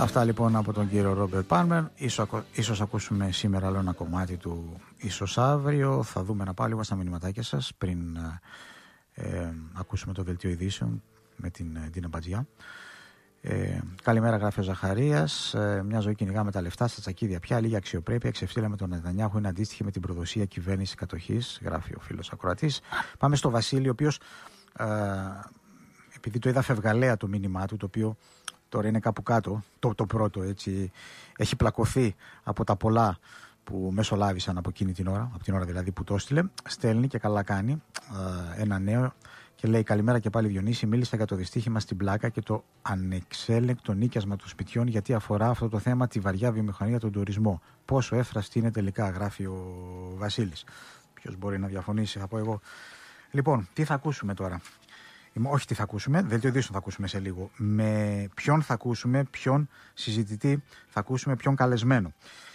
Αυτά λοιπόν από τον κύριο Ρόμπερτ Πάλμερ. Ίσως ακούσουμε σήμερα άλλο ένα κομμάτι του, ίσως αύριο. Θα δούμε να πάω λίγο στα μηνυματάκια σας πριν ακούσουμε το δελτίο ειδήσεων με την Ντίνα Μπατζιά. Καλημέρα, γράφει ο Ζαχαρίας. Μια ζωή κυνηγάμε τα λεφτά στα τσακίδια πια. Λίγη αξιοπρέπεια. Ξεφτύλα με τον Νετανιάχου είναι αντίστοιχη με την προδοσία κυβέρνηση κατοχής, γράφει ο φίλος ακροατής. Πάμε στο Βασίλη, ο οποίος επειδή το είδα φευγαλέα το μήνυμά του, το οποίο τώρα είναι κάπου κάτω, το πρώτο έτσι, έχει πλακωθεί από τα πολλά που μεσολάβησαν από εκείνη την ώρα, από την ώρα δηλαδή που το έστειλε. Στέλνει και καλά κάνει ένα νέο και λέει: καλημέρα και πάλι Διονύση. Μίλησα για το δυστύχημα στην Πλάκα και το ανεξέλεγκτο νίκιασμα των σπιτιών, γιατί αφορά αυτό το θέμα τη βαριά βιομηχανία, τον τουρισμό. Πόσο έφραστη είναι τελικά, γράφει ο Βασίλης. Ποιος μπορεί να διαφωνήσει, θα πω εγώ. Λοιπόν, τι θα ακούσουμε τώρα? Όχι τι θα ακούσουμε, δελτίο ειδήσεων θα ακούσουμε σε λίγο. Με ποιον θα ακούσουμε, ποιον συζητητή θα ακούσουμε, ποιον καλεσμένο.